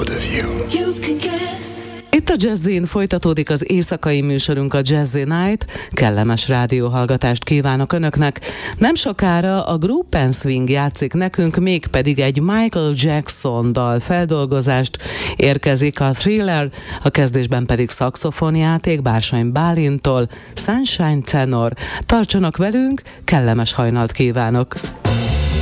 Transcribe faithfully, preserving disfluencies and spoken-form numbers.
of you. You can guess. Itt a Jazzin folytatódik az éjszakai műsorunk, a Jazzy Night. Kellemes rádióhallgatást kívánok Önöknek. Nem sokára a Group and Swing játszik nekünk, mégpedig egy Michael Jackson dal feldolgozást. Érkezik a Thriller, a kezdésben pedig szaxofonjáték Bársony Bálintól, Sunshine tenor. Tartsanak velünk, kellemes hajnalt kívánok!